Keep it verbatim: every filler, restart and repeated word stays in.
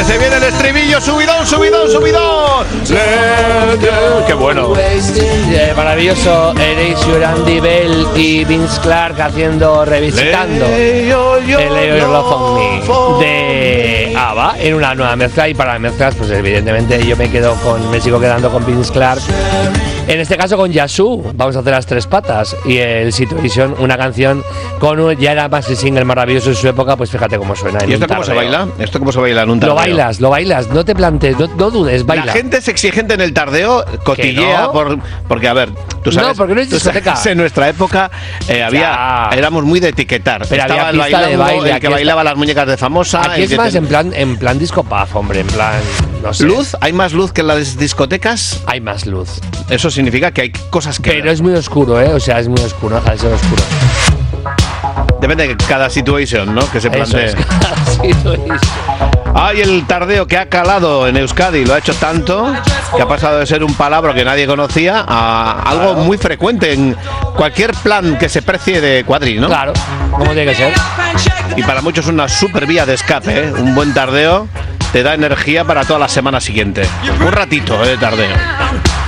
se viene el estribillo, subidón, subidón, subidón. ¡Qué bueno! Eh, maravilloso, Erasure, Andy Bell y Vince Clarke haciendo, revisitando el Your Love on Me de ABBA en una nueva mezcla. Y para las mezclas, pues evidentemente yo me quedo con, me sigo quedando con Vince Clarke. En este caso con Yazoo, vamos a hacer las tres patas. Y el Situation, una canción con un, ya era más el single maravilloso en su época, pues fíjate cómo suena. ¿Y esto cómo se baila? ¿Esto cómo se baila en un tardeo? Lo bailas, lo bailas, no te plantes, no, no dudes, baila. La gente es exigente en el tardeo, cotillea, no? por, porque a ver, tú sabes, no, porque no es discoteca. En nuestra época eh, había, ya. éramos muy de etiquetar. Pero estaba había el pista bailando, de baile, el que bailaba está, las muñecas de famosa. Aquí es más te... en plan, en plan disco puff, hombre, en plan, no sé. ¿Luz? ¿Hay más luz que en las discotecas? Hay más luz. Eso significa que hay cosas que... Pero es muy oscuro, ¿eh? O sea, es muy oscuro, deja de ser oscuro. Depende de cada situation, ¿no? Que se plantee. Eso es, cada situation. Ay, el tardeo que ha calado en Euskadi, lo ha hecho tanto que ha pasado de ser un palabra que nadie conocía a algo muy frecuente en cualquier plan que se precie de cuadri, ¿no? Claro, como tiene que ser. Y para muchos una super vía de escape, ¿eh? Un buen tardeo te da energía para toda la semana siguiente. Un ratito, ¿eh? De tardeo.